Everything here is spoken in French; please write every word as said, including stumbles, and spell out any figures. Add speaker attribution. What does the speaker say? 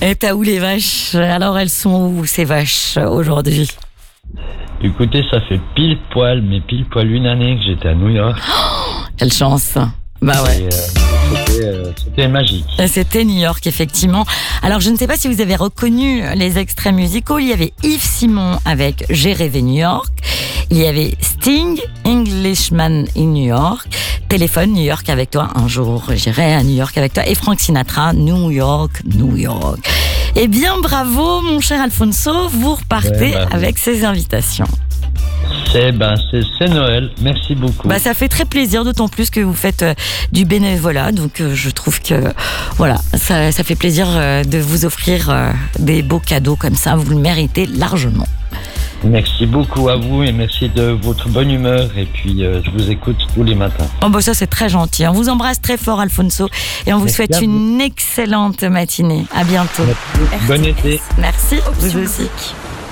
Speaker 1: Et t'as où les vaches? Alors elles sont où ces vaches aujourd'hui?
Speaker 2: Écoutez, ça fait pile poil, mais pile poil une année que j'étais à New York.
Speaker 1: Oh, quelle chance. Bah ouais.
Speaker 2: Et, euh, c'était, euh, c'était magique.
Speaker 1: C'était New York, effectivement. Alors, je ne sais pas si vous avez reconnu les extraits musicaux. Il y avait Yves Simon avec J'ai rêvé New York. Il y avait Sting, Englishman in New York. Téléphone, New York avec toi. Un jour, j'irai à New York avec toi. Et Frank Sinatra, New York, New York. Eh bien, bravo, mon cher Alfonso. Vous repartez
Speaker 2: Ouais, bah,
Speaker 1: avec ces invitations.
Speaker 2: C'est, ben, c'est, c'est Noël. Merci beaucoup.
Speaker 1: Bah, ça fait très plaisir, d'autant plus que vous faites euh, du bénévolat. Donc, euh, je trouve que voilà, ça, ça fait plaisir euh, de vous offrir euh, des beaux cadeaux comme ça. Vous le méritez largement.
Speaker 2: Merci beaucoup à vous et merci de votre bonne humeur. Et puis, euh, je vous écoute tous les matins.
Speaker 1: Oh bah ça, c'est très gentil. On vous embrasse très fort, Alfonso. Et on vous
Speaker 2: Merci
Speaker 1: souhaite
Speaker 2: à vous.
Speaker 1: une excellente matinée. À bientôt.
Speaker 2: Merci. Bon été.
Speaker 1: Merci, vous aussi.